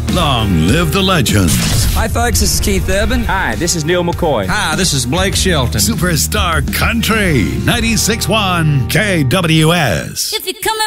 Long live the legends. Hi, folks. This is Keith Urban. Hi, this is Neil McCoy. Hi, this is Blake Shelton. Superstar Country 96.1 KWS. If you're coming